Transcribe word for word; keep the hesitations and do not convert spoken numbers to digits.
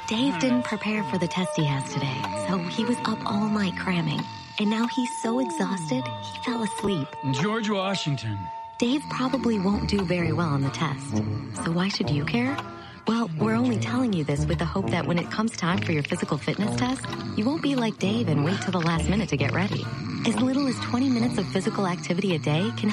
Dave didn't prepare for the test he has today, so he was up all night cramming. And now he's so exhausted, he fell asleep. George Washington. Dave probably won't do very well on the test. So why should you care? Well, we're only telling you this with the hope that when it comes time for your physical fitness test, you won't be like Dave and wait till the last minute to get ready. As little as twenty minutes of physical activity a day can